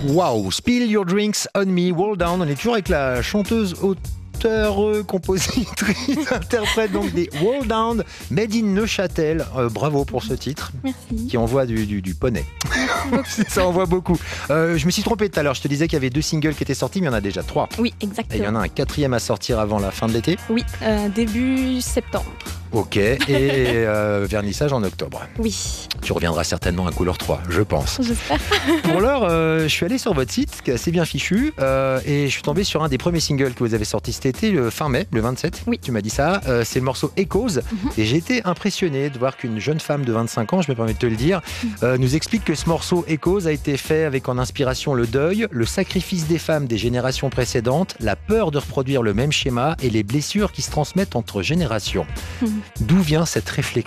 Wow, Spill Your Drinks on Me, Wall Down. On est toujours avec la chanteuse, auteure, compositrice, interprète donc des Wall Down, Made in Neuchâtel. Bravo pour ce titre. Merci. Qui envoie du poney. Ça envoie beaucoup. Je me suis trompé tout à l'heure. Je te disais qu'il y avait 2 singles qui étaient sortis, mais il y en a déjà 3. Oui, Et exactement. il y en a un 4e à sortir avant la fin de l'été. Oui, début septembre. Ok. Et vernissage en octobre. Oui, Tu reviendras certainement à couleur 3, je pense. j'espère. Pour l'heure, je suis allé sur votre site, qui est assez bien fichu, et je suis tombé sur un des premiers singles que vous avez sorti cet été, le fin mai, le 27. Oui. Tu m'as dit ça. C'est le morceau Echoes. Et j'ai été impressionné de voir qu'une jeune femme de 25 ans, je me permets de te le dire, nous explique que ce morceau Echoes a été fait avec en inspiration le deuil, le sacrifice des femmes des générations précédentes, la peur de reproduire le même schéma et les blessures qui se transmettent entre générations. D'où vient cette réflexion ?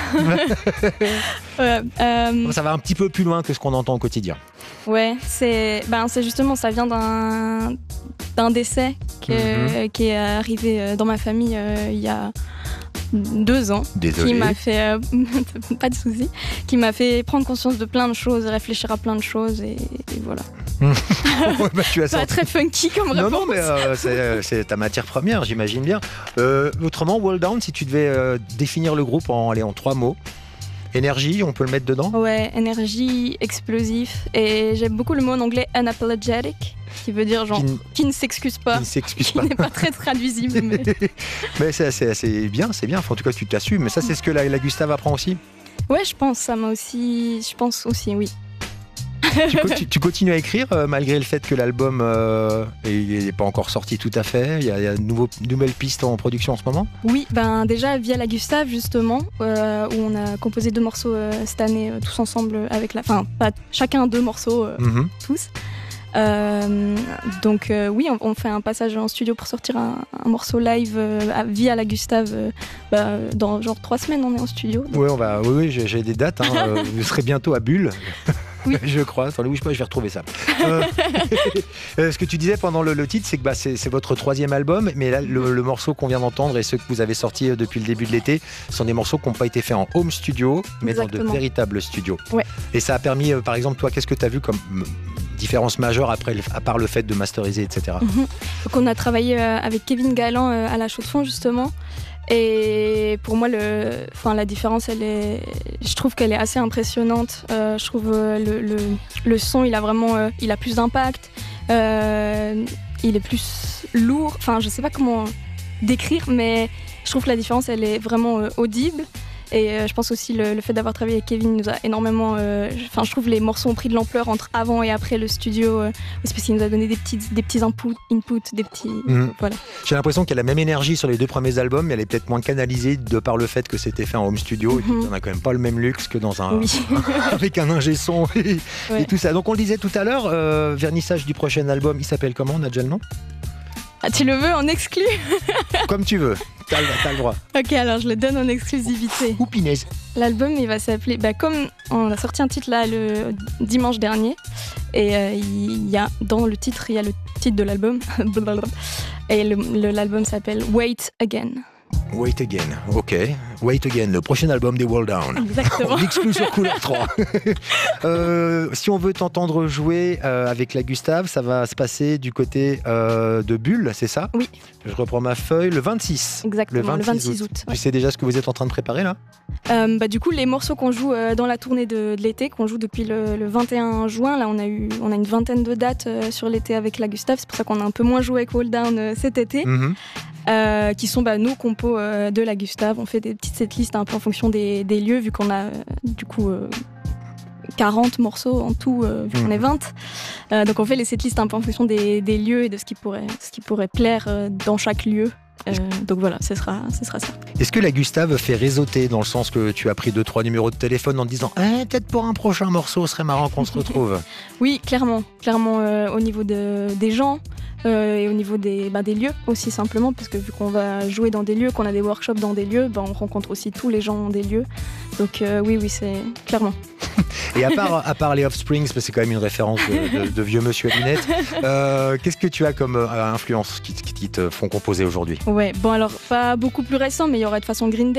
Ça va un petit peu plus loin que ce qu'on entend au quotidien. Ouais, c'est justement, ça vient d'un décès qui est arrivé dans ma famille il y a 2 ans. Désolé. Qui m'a fait, pas de souci, qui m'a fait prendre conscience de plein de choses, réfléchir à plein de choses et voilà. Tu as Pas très funky comme réponse. Non, mais c'est ta matière première, j'imagine bien. Autrement, Wall Down, si tu devais définir le groupe en 3 mots. Énergie, on peut le mettre dedans ? Ouais, énergie, explosif. Et j'aime beaucoup le mot en anglais unapologetic, qui veut dire genre qui ne s'excuse pas. Qui ne s'excuse Qui pas. n'est pas très traduisible. Mais... Mais c'est bien, c'est bien. Enfin, en tout cas, tu t'assumes. Mais ça, c'est ce que la Gustave apprend aussi ? Ouais, je pense aussi, oui. Tu continues à écrire malgré le fait que l'album il n'est pas encore sorti tout à fait. Il y a de nouvelles pistes en production en ce moment. Oui, déjà via la Gustave justement, où on a composé 2 morceaux cette année tous ensemble avec pas chacun 2 morceaux tous. Donc oui, on fait un passage en studio pour sortir un morceau live via la Gustave. Dans genre 3 semaines, on est en studio. Donc... Oui, j'ai des dates. Vous serez bientôt à Bulle. Oui. Je crois. Attends, bouge pas, je vais retrouver ça. Ce que tu disais pendant le titre, c'est que c'est votre 3e album, mais là, le morceau qu'on vient d'entendre et ceux que vous avez sortis depuis le début de l'été sont des morceaux qui n'ont pas été faits en home studio, mais Exactement. dans de véritables studios. Ouais. Et ça a permis, par exemple, toi, qu'est-ce que tu as vu comme différence majeure à part le fait de masteriser, etc. Donc on a travaillé avec Kevin Galland à la chaux de fond justement. Et pour moi, la différence, je trouve qu'elle est assez impressionnante. Je trouve le son, il a plus d'impact. Il est plus lourd. Enfin, je sais pas comment décrire, mais je trouve que la différence, elle est vraiment audible. Et je pense aussi le fait d'avoir travaillé avec Kevin nous a énormément... je trouve les morceaux ont pris de l'ampleur entre avant et après le studio. Parce qu'il nous a donné des petits inputs, des petits... Voilà. J'ai l'impression qu'il y a la même énergie sur les 2 premiers albums, mais elle est peut-être moins canalisée de par le fait que c'était fait en home studio. Et puis on n'a quand même pas le même luxe que dans un... Oui. avec un ingé son et Ouais. tout ça. Donc on le disait tout à l'heure, vernissage du prochain album, il s'appelle comment ? On a déjà le nom ? Ah, tu le veux en exclu ? Comme tu veux, t'as le droit. Ok, alors je le donne en exclusivité. Ou Pinaise. L'album, il va s'appeler... comme on a sorti un titre là le dimanche dernier, et dans le titre, il y a le titre de l'album. Et l'album s'appelle Wait Again. Wait Again, ok. Wait Again, le prochain album des Wall Down. Exactement. On exclut sur couleur 3. Si on veut t'entendre jouer avec la Gustave, ça va se passer du côté de Bulle, c'est ça ? Oui. Je reprends ma feuille, le 26. Exactement, le 26 août. Tu sais déjà ce que vous êtes en train de préparer là ? Du coup, les morceaux qu'on joue dans la tournée de l'été, qu'on joue depuis le 21 juin, là on a une vingtaine de dates sur l'été avec la Gustave, c'est pour ça qu'on a un peu moins joué avec Wall Down cet été. Qui sont nos compos de la Gustave. On fait des petites setlists un peu en fonction des lieux, vu qu'on a du coup 40 morceaux en tout, vu qu'on est 20. Donc on fait les setlists un peu en fonction des lieux et de ce qui pourrait plaire dans chaque lieu. Donc voilà, ce sera ça. Est-ce que la Gustave fait réseauter dans le sens que tu as pris 2-3 numéros de téléphone en te disant peut-être pour un prochain morceau, ce serait marrant qu'on se retrouve ? Oui, clairement au niveau des gens. Et au niveau des lieux aussi simplement, parce que vu qu'on va jouer dans des lieux, qu'on a des workshops dans des lieux, on rencontre aussi tous les gens des lieux. Donc oui, c'est clairement. Et à part les Offsprings, parce que c'est quand même une référence de vieux monsieur à lunettes, qu'est-ce que tu as comme influence qui te font composer aujourd'hui ? Ouais, alors pas beaucoup plus récent, mais il y aurait de façon Green Day.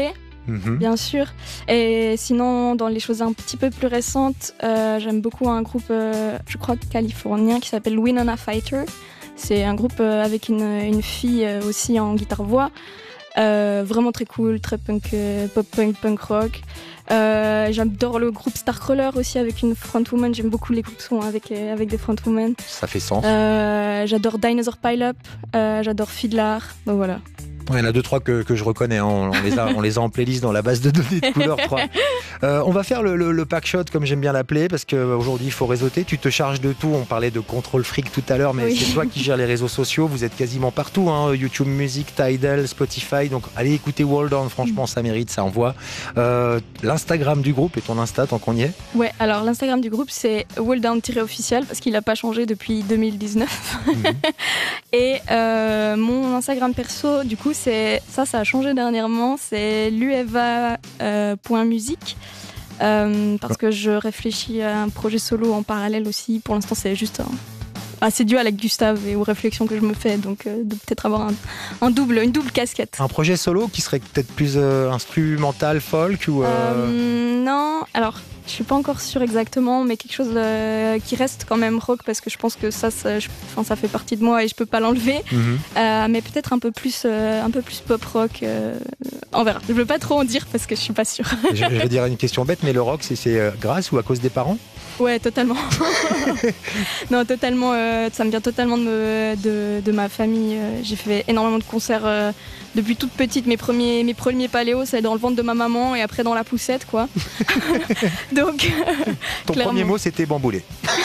bien sûr. Et sinon, dans les choses un petit peu plus récentes, j'aime beaucoup un groupe, je crois californien, qui s'appelle Winona Fighter. C'est un groupe avec une fille aussi en guitare-voix. Vraiment très cool, très punk, pop-punk, punk rock. J'adore le groupe Starcrawler aussi avec une frontwoman. J'aime beaucoup les groupes qui sont avec des frontwomen. Ça fait sens. J'adore Dinosaur Pile-Up, j'adore Fiddler, donc voilà. Il y en a 2-3 que je reconnais, hein. On les a en playlist dans la base de données de Couleur 3. On va faire le pack shot comme j'aime bien l'appeler parce qu'aujourd'hui il faut réseauter. Tu te charges de tout. On parlait de contrôle fric tout à l'heure, mais c'est toi qui gères les réseaux sociaux. Vous êtes quasiment partout, hein. YouTube Music, Tidal, Spotify. Donc allez écouter World On, franchement ça mérite, ça envoie. L'Instagram du groupe et ton Insta tant qu'on y est. Ouais, alors l'Instagram du groupe c'est Walldown-official parce qu'il n'a pas changé depuis 2019. Et mon Instagram perso du coup ça a changé dernièrement, c'est lueva.musique parce que je réfléchis à un projet solo en parallèle aussi. Pour l'instant, c'est juste assez dû à la Gustave et aux réflexions que je me fais, donc de peut-être avoir une double casquette. Un projet solo qui serait peut-être plus instrumental, folk ou Non, alors je suis pas encore sûre exactement, mais quelque chose qui reste quand même rock parce que je pense que ça fait partie de moi et je peux pas l'enlever. Mais peut-être un peu plus pop rock. On verra. Je veux pas trop en dire parce que je suis pas sûre. Je vais dire une question bête, mais le rock, c'est grâce ou à cause des parents ? Ouais, totalement. Non, totalement. Ça me vient totalement de ma famille. J'ai fait énormément de concerts depuis toute petite. Mes premiers paléos, c'est dans le ventre de ma maman et après dans la poussette, quoi. Donc, ton premier mot, c'était bamboulé.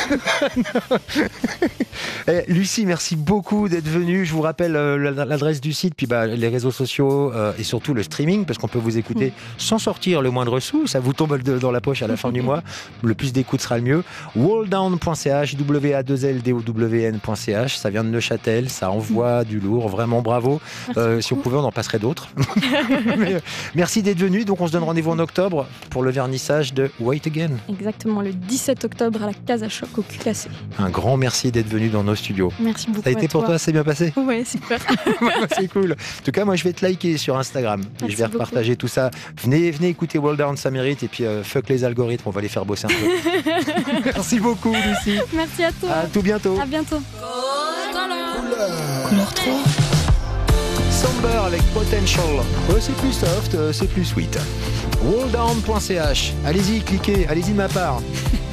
Lucie, merci beaucoup d'être venue. Je vous rappelle l'adresse du site, puis les réseaux sociaux et surtout le streaming, parce qu'on peut vous écouter sans sortir le moindre sou. Ça vous tombe dans la poche à la fin du mois. Le plus d'écoute sera le mieux. Walldown.ch, WA2LDOWN.ch. Ça vient de Neuchâtel, ça envoie du lourd. Vraiment bravo. Si on pouvait, on en passerait d'autres. Mais, merci d'être venu. Donc on se donne rendez-vous en octobre pour le vernissage de Wait Again. Exactement, le 17 octobre à la Casa Choc au QKC. Un grand merci d'être venu dans nos studios. Merci beaucoup. Ça a été pour toi, c'est bien passé ? Oui, super. C'est cool. En tout cas, moi je vais te liker sur Instagram. Et je vais repartager tout ça. Venez écouter World Down, ça mérite. Et puis fuck les algorithmes, on va les faire bosser un peu. Merci beaucoup, Lucie. Merci à toi. À tout bientôt. À bientôt. Couleur 3. Somber avec Potential. C'est plus soft, c'est plus sweet. Walldown.ch. Allez-y, cliquez, allez-y de ma part.